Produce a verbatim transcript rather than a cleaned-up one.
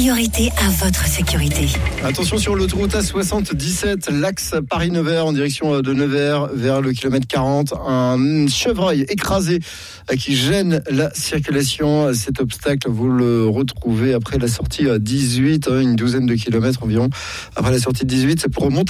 priorité à votre sécurité. Attention sur l'autoroute A soixante-dix-sept, l'axe Paris-Nevers en direction de Nevers vers le kilomètre quarante. Un chevreuil écrasé qui gêne la circulation. Cet obstacle, vous le retrouvez après la sortie dix-huit, une douzaine de kilomètres environ. Après la sortie dix-huit, c'est pour remonter